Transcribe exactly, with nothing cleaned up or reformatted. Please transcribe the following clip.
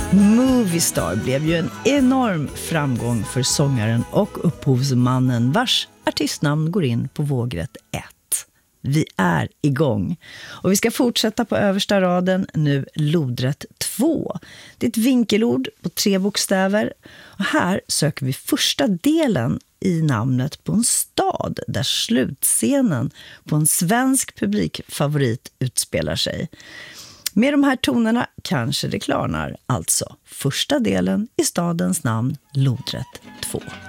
Moviestar blev ju en enorm framgång för sångaren och upphovsmannen vars artistnamn går in på vågrätt ett. Vi är igång. Och vi ska fortsätta på översta raden, nu lodrätt två. Det är ett vinkelord på tre bokstäver. Och här söker vi första delen i namnet på en stad där slutscenen på en svensk publikfavorit utspelar sig. Med de här tonerna kanske det klarnar, alltså första delen i stadens namn lodrätt två.